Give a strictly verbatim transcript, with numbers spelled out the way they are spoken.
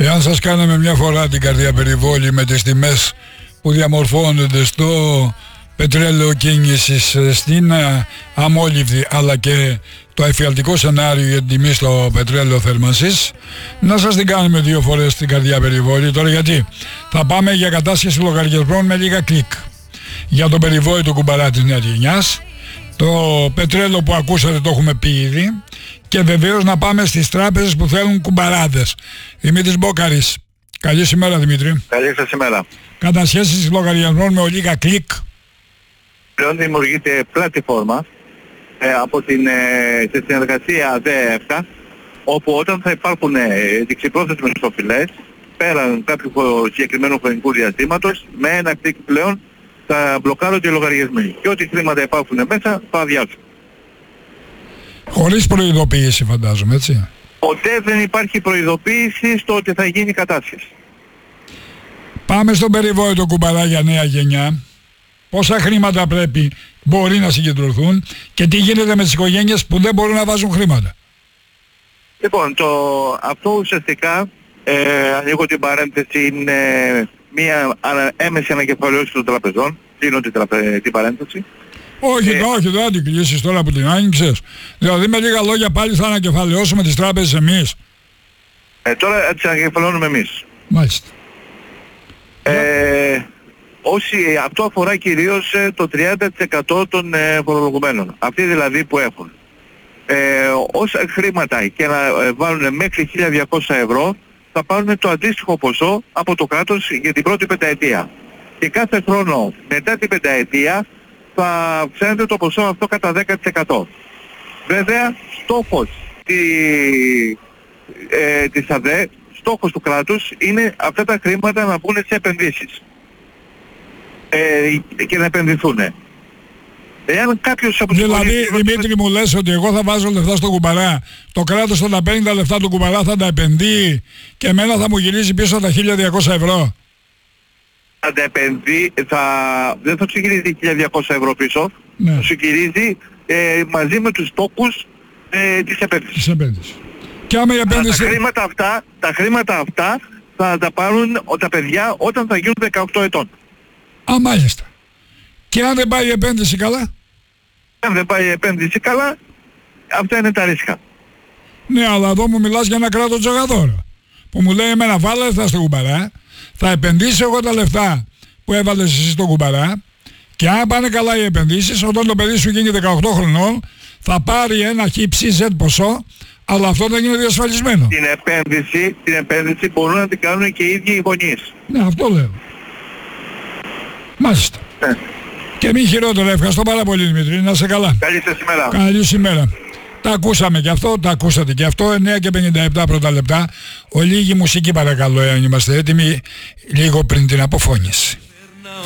Εάν σας κάναμε μια φορά την καρδιά περιβόλη με τις τιμές που διαμορφώνονται στο πετρέλαιο κίνησης, στην αμόλυβδη αλλά και το εφιαλτικό σενάριο για την τιμή στο πετρέλαιο θέρμανσης, να σας την κάνουμε δύο φορές την καρδιά περιβόλη. Τώρα γιατί θα πάμε για κατάσχεση λογαριασμών με λίγα κλικ για τον περιβόητο κουμπαρά της νέας γενιάς. Το πετρέλαιο που ακούσατε το έχουμε πει ήδη. Και βεβαίως να πάμε στις τράπεζες που θέλουν κουμπαράδες. Δημήτρης Μπόκαρης. Καλή ημέρα, Δημήτρη. Καλή σας ημέρα. Κατασχέσεις λογαριασμών με ολίγα κλικ. Πλέον δημιουργείται πλατφόρμα ε, από την ε, σε συνεργασία ΔΕΕΦΚΑ, όπου όταν θα υπάρχουν ε, διεξιπρόθεσμες οφειλές, πέραν κάποιου συγκεκριμένου χρονικού διαστήματος, με ένα κλικ πλέον θα μπλοκάρονται οι λογαριασμοί. Και ό,τι χρήματα υπάρχουν μέσα θα αδειάσουν. Χωρίς προειδοποίηση φαντάζομαι, έτσι. Ποτέ δεν υπάρχει προειδοποίηση στο ότι θα γίνει κατάσχεση. Πάμε στον περιβόητο κουμπαρά για νέα γενιά. Πόσα χρήματα πρέπει, μπορεί να συγκεντρωθούν και τι γίνεται με τις οικογένειες που δεν μπορούν να βάζουν χρήματα. Λοιπόν, το, αυτό ουσιαστικά, ε, ανοίγω την παρένθεση, είναι μια ανα, έμεση ανακεφαλαίωση των τραπεζών. Κλείνω την, τραπε, την παρένθεση. Όχι, ε, όχι, δεν θα την κλείσεις τώρα που την άνοιξες. Δηλαδή με λίγα λόγια πάλι θα ανακεφαλαιώσουμε τις τράπεζες εμείς. Ε, τώρα τις ανακεφαλαιώνουμε εμείς. Μάλιστα. Ε, όσοι, αυτό αφορά κυρίως ε, το τριάντα τοις εκατό των ε, φορολογουμένων. Αυτοί δηλαδή που έχουν ε, όσα χρήματα και να ε, βάλουν μέχρι χίλια διακόσια ευρώ, θα πάρουν το αντίστοιχο ποσό από το κράτος για την πρώτη πενταετία. Και κάθε χρόνο μετά την πενταετία θα αυξάνεται το ποσό αυτό κατά δέκα τοις εκατό. Βέβαια, στόχος τη, ε, της ΑΔΕ, στόχος του κράτους είναι αυτά τα χρήματα να βγουν σε επενδύσεις ε, και να επενδυθούν. Εάν κάποιος από τους Δηλαδή, πολίτες... Δημήτρη, μου λες ότι εγώ θα βάζω λεφτά στο κουμπαρά, το κράτος θα τα παίρνει τα λεφτά του κουμπαρά, θα τα επενδύει και εμένα θα μου γυρίζει πίσω τα χίλια διακόσια ευρώ. Θα τα επενδύει, θα... δεν θα σου γυρίζει χίλια διακόσια ευρώ πίσω, ναι. Θα σου γυρίζει ε, μαζί με τους τόκους ε, της επένδυσης. Της επένδυσης. Και άμα η επένδυση... τα, χρήματα αυτά, τα χρήματα αυτά θα τα πάρουν τα παιδιά όταν θα γίνουν δεκαοκτώ ετών. Α, μάλιστα. Και αν δεν πάει η επένδυση καλά? Αν δεν πάει η επένδυση καλά, αυτά είναι τα ρίσκα. Ναι, αλλά εδώ μου μιλάς για ένα κράτος τζογαδόρο. Που μου λέει εμένα βάλε λεφτά στο κουμπαρά, θα επενδύσω εγώ τα λεφτά που έβαλες εσύ στο κουμπαρά και αν πάνε καλά οι επενδύσεις, όταν το παιδί σου γίνει δεκαοκτώ χρονών, θα πάρει ένα χύψη ζετ ποσό, αλλά αυτό δεν είναι διασφαλισμένο. Την επένδυση, την επένδυση μπορούν να την κάνουν και οι ίδιοι οι γονείς. Ναι, αυτό λέω. Μάλιστα. Ναι. Και μη χειρότερα. Ευχαριστώ πάρα πολύ, Δημήτρη. Να είσαι καλά. Καλή σας ημέρα. Καλή ημέρα. Τα ακούσαμε και αυτό, τα ακούσατε και αυτό. εννιά και πενήντα επτά πρώτα λεπτά. Ο λίγη μουσική παρακαλώ, εάν είμαστε έτοιμοι, λίγο πριν την αποφώνηση.